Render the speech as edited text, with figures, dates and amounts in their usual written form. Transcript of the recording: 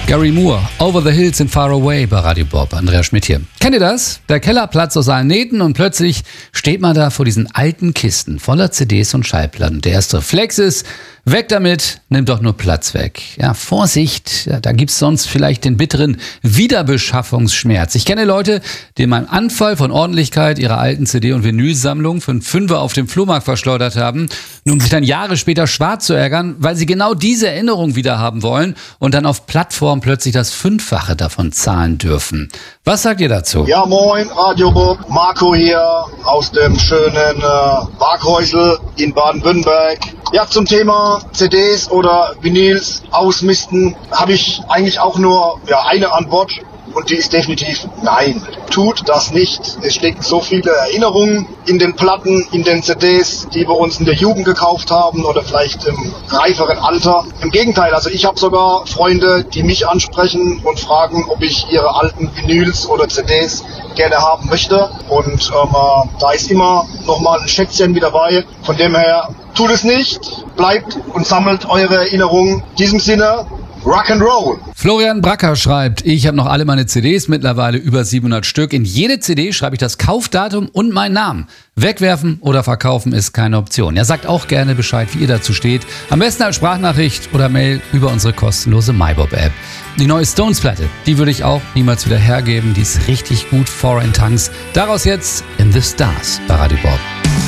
Gary Moore, Over the Hills and Far Away bei Radio Bob. Andreas Schmidt hier. Kennt ihr das? Der Keller platzt aus allen Nähten und plötzlich steht man da vor diesen alten Kisten voller CDs und Schallplatten. Der erste Reflex ist, weg damit, nimmt doch nur Platz weg. Ja, Vorsicht, da gibt's sonst vielleicht den bitteren Wiederbeschaffungsschmerz. Ich kenne Leute, die in einem Anfall von Ordentlichkeit ihre alten CD- und Vinylsammlung für einen Fünfer auf dem Flohmarkt verschleudert haben, nur um sich dann Jahre später schwarz zu ärgern, weil sie genau diese Erinnerung wieder haben wollen und dann auf Plattformen plötzlich das Fünffache davon zahlen dürfen. Was sagt ihr dazu? Ja, moin, Radio Bob, Marco hier aus dem schönen Waghäusel in Baden-Württemberg. Ja, zum Thema CDs oder Vinyls ausmisten habe ich eigentlich auch nur eine Antwort und die ist definitiv nein. Tut das nicht. Es stecken so viele Erinnerungen in den Platten, in den CDs, die wir uns in der Jugend gekauft haben oder vielleicht im reiferen Alter. Im Gegenteil, also ich habe sogar Freunde, die mich ansprechen und fragen, ob ich ihre alten Vinyls oder CDs gerne haben möchte. Und da ist immer nochmal ein Schätzchen mit dabei. Von dem her, tut es nicht, bleibt und sammelt eure Erinnerungen. In diesem Sinne, Rock'n'Roll. Florian Bracker schreibt, ich habe noch alle meine CDs, mittlerweile über 700 Stück. In jede CD schreibe ich das Kaufdatum und meinen Namen. Wegwerfen oder verkaufen ist keine Option. Er sagt auch gerne Bescheid, wie ihr dazu steht. Am besten als Sprachnachricht oder Mail über unsere kostenlose MyBob-App. Die neue Stones-Platte, die würde ich auch niemals wieder hergeben. Die ist richtig gut, Foreign Tongues. Daraus jetzt In the Stars bei Radio Bob.